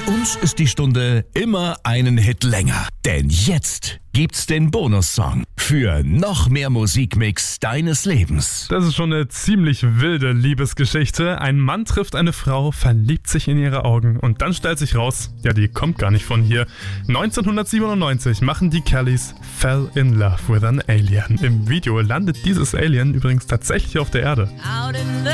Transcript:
Mit uns ist die Stunde immer einen Hit länger. Denn jetzt gibt's den Bonussong für noch mehr Musikmix deines Lebens. Das ist schon eine ziemlich wilde Liebesgeschichte. Ein Mann trifft eine Frau, verliebt sich in ihre Augen und dann stellt sich raus, ja, die kommt gar nicht von hier. 1997 machen die Kellys Fell in Love with an Alien. Im Video landet dieses Alien übrigens tatsächlich auf der Erde. Out in the